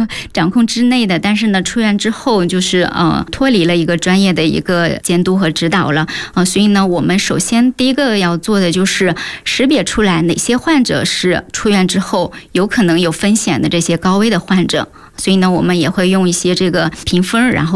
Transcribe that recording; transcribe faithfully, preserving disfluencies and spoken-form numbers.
掌控之内的，但是呢出院之后就是呃脱离了一个专业的一个监督和指导了啊、呃，所以呢我们首先第一个要做的就是识别出来哪些患者是出院之后有可能有风险的这些高危的患者，所以呢我们也会用一些这个评分，然后